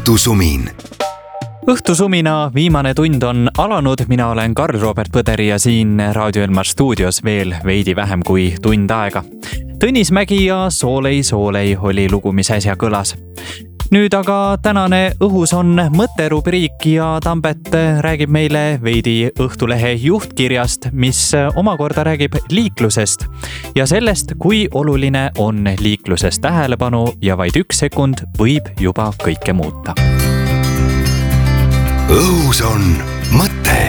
Õhtusumin. Õhtusumina viimane tund on alanud. Mina olen Karl-Robert Põder ja siin Raadio Elmar stuudios veel veidi vähem kui tund aega. Tõnis Mägi ja Soolei oli lugu, mis äsja kõlas. Nüüd aga tänane õhus on mõtterubriik ja Tambet räägib meile veidi Õhtulehe juhtkirjast, mis omakorda räägib liiklusest ja sellest, kui oluline on liikluses tähelepanu ja vaid 1 sekund võib juba kõike muuta. Õhus on mõte.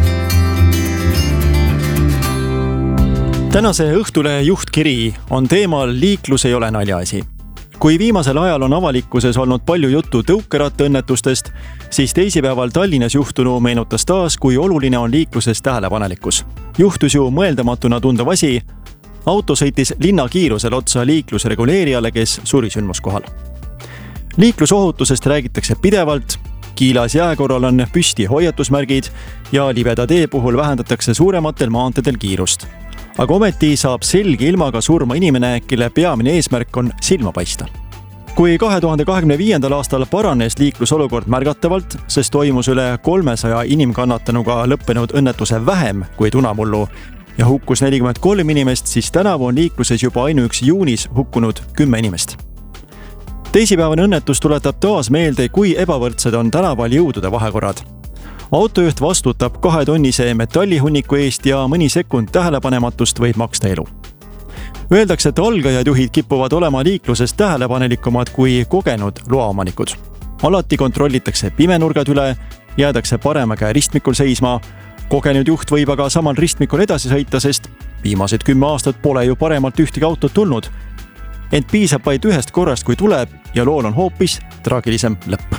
Tänase Õhtulehe juhtkiri on teemal liiklus ei ole naljaasi. Kui viimasel ajal on avalikkuses olnud palju juttu tõukerattaõnnetustest, siis teisipäeval Tallinnas juhtunu meenutas taas, kui oluline on liikluses tähelepanelikkus. Juhtus ju mõeldamatuna tundav asi. Auto sõitis linnakiirusel otsa liiklusreguleerijale, kes suri sündmuskohal. Liiklusohutusest räägitakse pidevalt, Kiilas jääkorral on püsti hoiatusmärgid ja libeda tee puhul vähendatakse suurematel maanteedel kiirust. Aga ometi saab selge ilmaga surma inimene, kelle peamine eesmärk on silma paista. Kui 2025. aastal paranes liiklusolukord märgatavalt, sest toimus üle 300 inimkannatanuga lõppenud õnnetuse vähem kui tunamullu ja hukkus 43 inimest, siis tänavu on liikluses juba ainuüksi juunis hukkunud 10 inimest. Teisipäevane õnnetus tuletab taas meelde, kui ebavõrdsed on tänaval jõudude vahekorrad. Autojuht vastutab 2-tonnise metallihunniku eest ja mõni sekund tähelepanematust võib maksta elu. Öeldakse, et algajad juhid kipuvad olema liikluses tähelepanelikumad kui kogenud loaomanikud. Alati kontrollitakse pimenurgad üle, jäädakse parema käe ristmikul seisma. Kogenud juht võib aga samal ristmikul edasi sõita, sest viimased 10 aastat pole ju paremalt ühtegi autot tulnud. Ent piisab vaid 1 korrast, kui tuleb ja lool on hoopis traagilisem lõpp.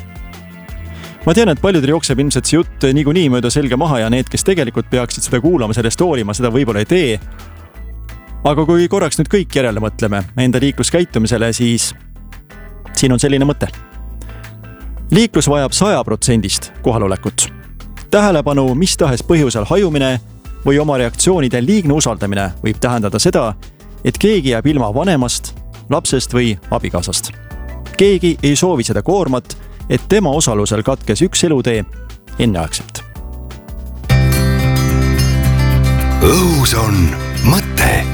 Ma tean, et paljudel jookseb ilmselt see jutt niikuinii mööda selge maha ja need, kes tegelikult peaksid seda kuulama, sellest hoolima, seda võib-olla ei tee. Aga kui korraks nüüd kõik järele mõtleme enda liikluskäitumisele, siis siin on selline mõte. Liiklus vajab 100% kohalolekut. Tähelepanu mis tahes põhjusel hajumine või oma reaktsioonide liigne usaldamine võib tähendada seda, et keegi jääb ilma vanemast, lapsest või abikaasast. Keegi ei soovi seda koormat, et tema osalusel katkes 1 elutee enneaegselt. Õhus on mõte.